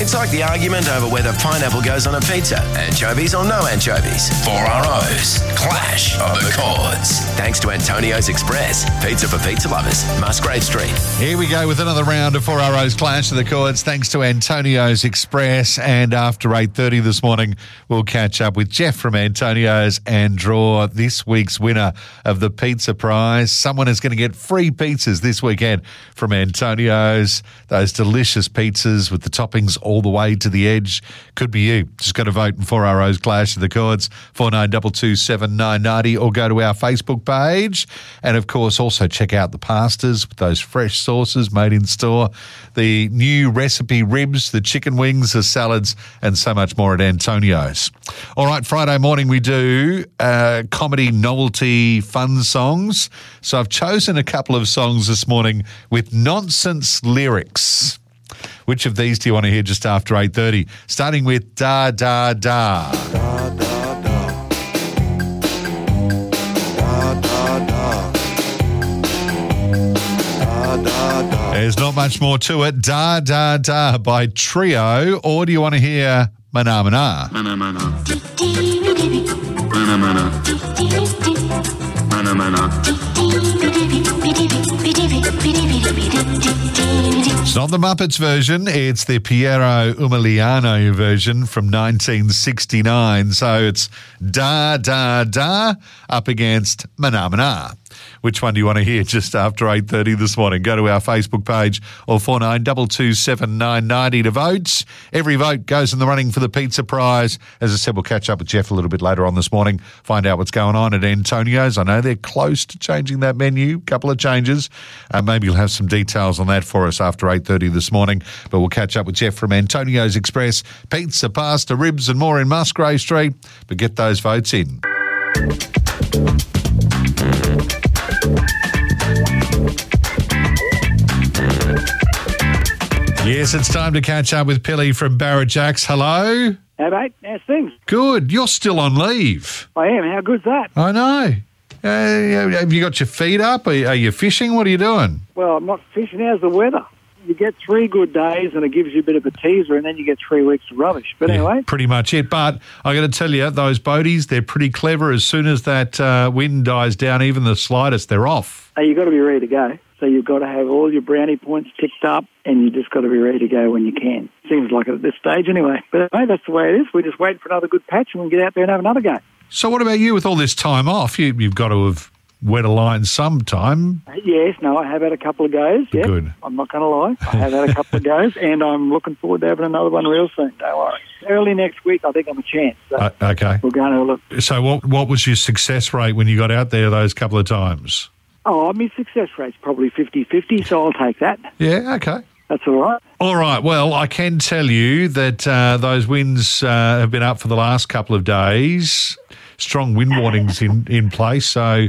It's like the argument over whether pineapple goes on a pizza, anchovies or no anchovies. 4RO's Clash of the Chords. Thanks to Antonio's Express, pizza for pizza lovers, Musgrave Street. Here we go with another round of 4RO's Clash of the Chords, thanks to Antonio's Express. And after 8:30 this morning, we'll catch up with Jeff from Antonio's and draw this week's winner of the pizza prize. Someone is going to get free pizzas this weekend from Antonio's. Those delicious pizzas with the toppings all the way to the edge. Could be you. Just got to vote in 4RO's Clash of the Chords, 49227990, or go to our Facebook page. And, of course, also check out the pastas with those fresh sauces made in store, the new recipe ribs, the chicken wings, the salads, and so much more at Antonio's. All right, Friday morning we do comedy novelty fun songs. So I've chosen a couple of songs this morning with nonsense lyrics. Which of these do you want to hear just after 8:30? Starting with Da Da Da. Da Da Da. Da Da Da. Da Da Da. There's not much more to it. Da Da Da by Trio. Or do you want to hear Mana Mana? Mana Mana. Mana Mana. Mana Mana. It's not the Muppets version, it's the Piero Umiliano version from 1969. So it's Da Da Da up against Mana Mana. Which one do you want to hear just after 8:30 this morning? Go to our Facebook page or 49227990 to vote. Every vote goes in the running for the pizza prize. As I said, we'll catch up with Jeff a little bit later on this morning, find out what's going on at Antonio's. I know they're close to changing that menu, a couple of changes. Maybe you'll have some details on that for us after 8:30 this morning. But we'll catch up with Jeff from Antonio's Express. Pizza, pasta, ribs and more in Musgrave Street. But get those votes in. Yes, it's time to catch up with Pilly from Barrajacks. Hello. Hey, mate. How's things? Good. You're still on leave. I am. How good's that? I know. Have you got your feet up? Are you fishing? What are you doing? Well, I'm not fishing. How's the weather? You get 3 good days and it gives you a bit of a teaser, and then you get 3 weeks of rubbish. But anyway. Pretty much it. But I got to tell you, those boaties, they're pretty clever. As soon as that wind dies down, even the slightest, they're off. You've got to be ready to go. So you've got to have all your brownie points ticked up, and you just got to be ready to go when you can. Seems like it at this stage anyway. But anyway, that's the way it is. We just wait for another good patch and we can get out there and have another go. So what about you with all this time off? You've got to have wet a line sometime. Yes, no, I have had a couple of goes. Yeah, good. I'm not going to lie. I have had a couple of goes, and I'm looking forward to having another one real soon. Don't worry. Early next week, I think I'm a chance. So okay. We're going to look. So what was your success rate when you got out there those couple of times? Oh, my success rate's probably 50-50, so I'll take that. Yeah, okay. That's all right. All right. Well, I can tell you that those winds have been up for the last couple of days. Strong wind warnings in place, so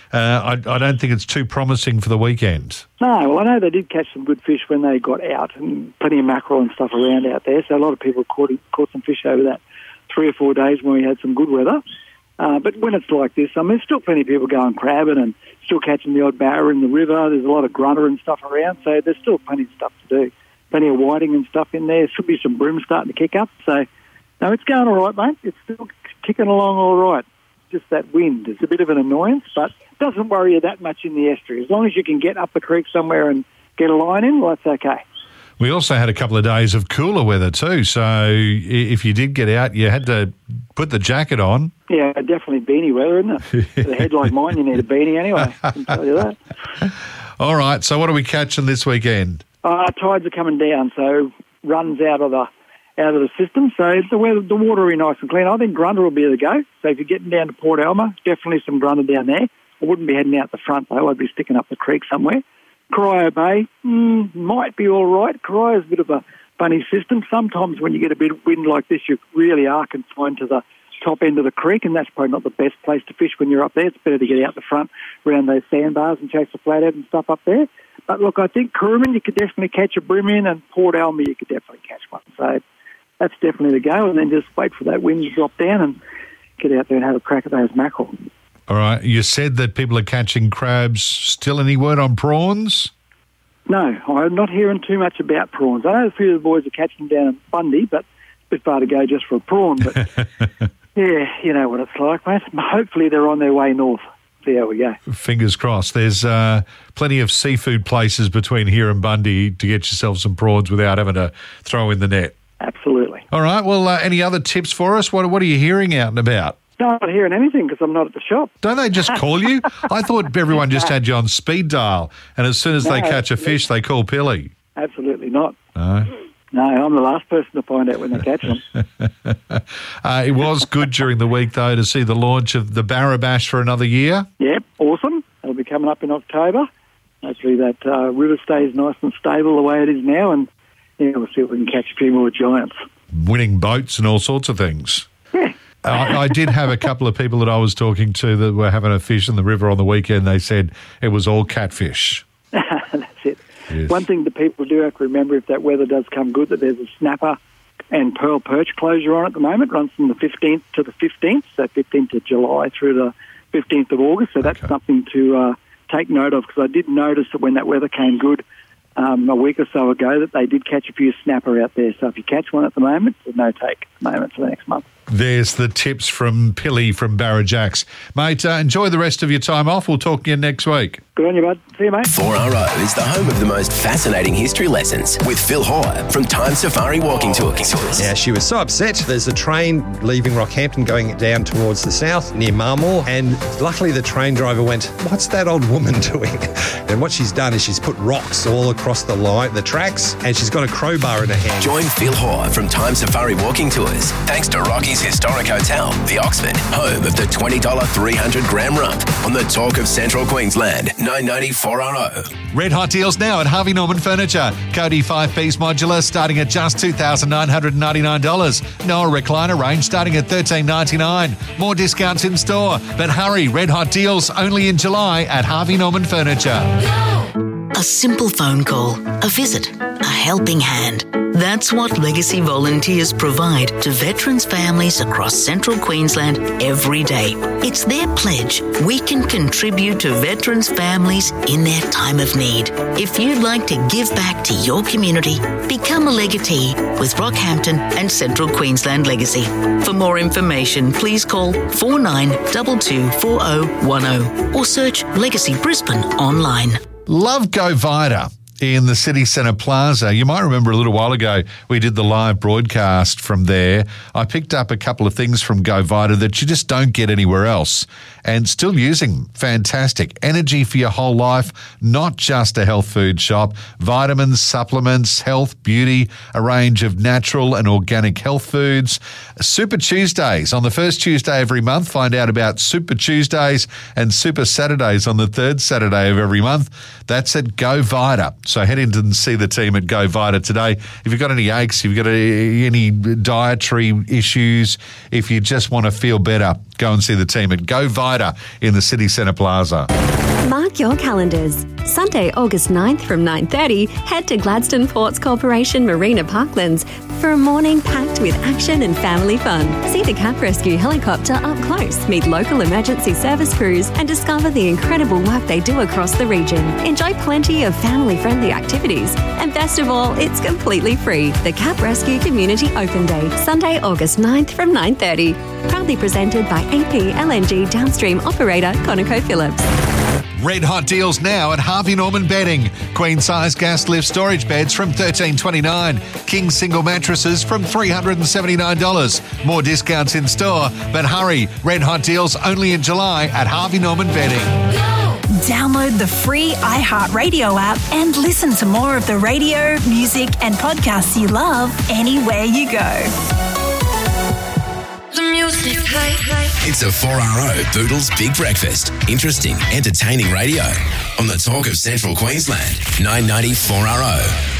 I don't think it's too promising for the weekend. No, well, I know they did catch some good fish when they got out, and plenty of mackerel and stuff around out there, so a lot of people caught some fish over that 3 or 4 days when we had some good weather. But when it's like this, I mean, there's still plenty of people going crabbing and still catching the odd barra in the river. There's a lot of grunter and stuff around, so there's still plenty of stuff to do. Plenty of whiting and stuff in there. Should be some bream starting to kick up. So, no, it's going all right, mate. It's still kicking along all right. Just that wind is a bit of an annoyance, but it doesn't worry you that much in the estuary. As long as you can get up the creek somewhere and get a line in, well, that's okay. We also had a couple of days of cooler weather too, so if you did get out, you had to put the jacket on. Yeah, definitely beanie weather, isn't it? With a head like mine, you need a beanie anyway, I can tell you that. All right, so what are we catching this weekend? Tides are coming down, so runs out of the system, so the water will be nice and clean. I think grunter will be the go, so if you're getting down to Port Alma, definitely some grunter down there. I wouldn't be heading out the front, though. I'd be sticking up the creek somewhere. Corio Bay might be all right. Corio's a bit of a funny system. Sometimes when you get a bit of wind like this, you really are confined to the top end of the creek, and that's probably not the best place to fish when you're up there. It's better to get out the front around those sandbars and chase the flathead and stuff up there. But look, I think Curruman, you could definitely catch a bream in, and Port Alma, you could definitely catch one. So that's definitely the go, and then just wait for that wind to drop down and get out there and have a crack at those mackerel. All right. You said that people are catching crabs. Still any word on prawns? No, I'm not hearing too much about prawns. I know a few of the boys are catching them down in Bundy, but a bit far to go just for a prawn. But yeah, you know what it's like, mate. Hopefully they're on their way north. See how we go. Fingers crossed. There's plenty of seafood places between here and Bundy to get yourself some prawns without having to throw in the net. Absolutely. All right. Well, any other tips for us? What are you hearing out and about? No, I'm not hearing anything because I'm not at the shop. Don't they just call you? I thought everyone just had you on speed dial, and as soon as they catch a fish, they call Pilly. Absolutely not. No. No, I'm the last person to find out when they catch them. It was good during the week, though, to see the launch of the Barra Bash for another year. Yep, awesome. It'll be coming up in October. Hopefully that river stays nice and stable the way it is now, and we'll see if we can catch a few more giants. Winning boats and all sorts of things. Yeah. I did have a couple of people that I was talking to that were having a fish in the river on the weekend. They said it was all catfish. That's it. Yes. One thing that people do have to remember, if that weather does come good, that there's a snapper and pearl perch closure on at the moment. It runs from the 15th to the 15th, so 15th of July through the 15th of August. So that's something to take note of, because I did notice that when that weather came good a week or so ago, that they did catch a few snapper out there. So if you catch one at the moment, there's no take at the moment for the next month. There's the tips from Pilly from Barra Jacks. Mate, enjoy the rest of your time off. We'll talk to you next week. Good on you, bud. See you, mate. 4RO is the home of the most fascinating history lessons with Phil Hoare from Time Safari Walking Tours. Yeah, she was so upset. There's a train leaving Rockhampton going down towards the south near Marmore, and luckily the train driver went, "What's that old woman doing?" And what she's done is she's put rocks all across the line, the tracks, and she's got a crowbar in her hand. Join Phil Hoare from Time Safari Walking Tours thanks to Rocky's Historic Hotel, the Oxford, home of the $20 300-gram rump on the Talk of Central Queensland, 994RO. Red hot deals now at Harvey Norman Furniture. Cody 5-piece modular starting at just $2,999. Noah recliner range starting at $1,399. More discounts in store. But hurry, red hot deals only in July at Harvey Norman Furniture. A simple phone call, a visit, a helping hand. That's what Legacy volunteers provide to veterans' families across Central Queensland every day. It's their pledge we can contribute to veterans' families in their time of need. If you'd like to give back to your community, become a legatee with Rockhampton and Central Queensland Legacy. For more information, please call 49224010 or search Legacy Brisbane online. Love Go Vita in the City Centre Plaza. You might remember a little while ago we did the live broadcast from there. I picked up a couple of things from Go Vita that you just don't get anywhere else, and still using fantastic energy for your whole life, not just a health food shop. Vitamins, supplements, health, beauty, a range of natural and organic health foods. Super Tuesdays on the first Tuesday every month. Find out about Super Tuesdays and Super Saturdays on the third Saturday of every month. That's at Go Vita. So head in and see the team at Go Vita today. If you've got any aches, if you've got any dietary issues, if you just want to feel better, go and see the team at Go Vita in the City Centre Plaza. Mark your calendars. Sunday, August 9th from 9:30, head to Gladstone Ports Corporation Marina Parklands for a morning packed with action and family fun. See the Cap Rescue helicopter up close, meet local emergency service crews, and discover the incredible work they do across the region. Enjoy plenty of family-friendly activities. And best of all, it's completely free. The Cap Rescue Community Open Day, Sunday, August 9th from 9:30. Proudly presented by AP LNG Downstream Operator ConocoPhillips. Red hot deals now at Harvey Norman Bedding. Queen size gas lift storage beds from $1,329. King single mattresses from $379. More discounts in store, but hurry, red hot deals only in July at Harvey Norman Bedding. Download the free iHeartRadio app and listen to more of the radio, music and podcasts you love anywhere you go. It's a 4RO Boodles Big Breakfast. Interesting, entertaining radio on the Talk of Central Queensland, 990 4RO.